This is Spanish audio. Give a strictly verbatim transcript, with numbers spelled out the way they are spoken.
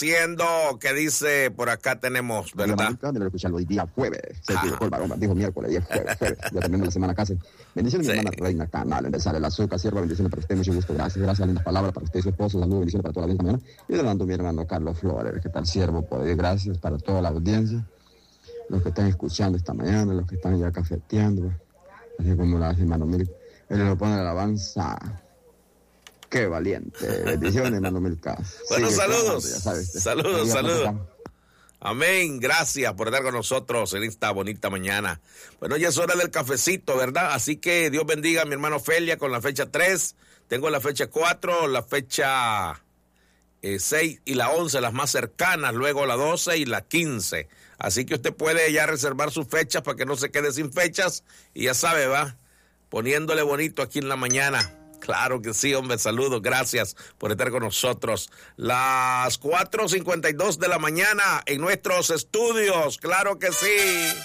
haciendo? ¿Qué dice? Por acá tenemos, ¿verdad? De lo escucharlo hoy día jueves. Se equivocó el varón, dijo miércoles, y es jueves, jueves. Ya terminó la semana casi. Bendiciones, Sí. mi hermana Reina Canal, empezar el azúcar, sierva, bendiciones para usted, mucho gusto, gracias, gracias, lindas palabras para usted y su esposo, saludos, bendiciones para toda la audiencia mañana. Y adelanto mi hermano Carlos Flores, que tal siervo, poder, gracias para toda la audiencia, los que están escuchando esta mañana, los que están ya cafeteando, así como la hace hermano Mil, él lo pone la alabanza. Qué valiente. Bendiciones, hermano Milcas. Bueno, Sigue saludos. clamando, ya sabes. Saludos, Sigue saludos. clamando. Amén. Gracias por estar con nosotros en esta bonita mañana. Bueno, ya es hora del cafecito, ¿verdad? Así que Dios bendiga a mi hermano Felia con la fecha tres. Tengo la fecha cuatro, la fecha eh, seis y la once, las más cercanas. Luego la doce y la quince. Así que usted puede ya reservar sus fechas para que no se quede sin fechas. Y ya sabe, va, poniéndole bonito aquí en la mañana. Claro que sí, hombre, saludos, gracias por estar con nosotros. Las cuatro cincuenta y dos de la mañana en nuestros estudios, claro que sí.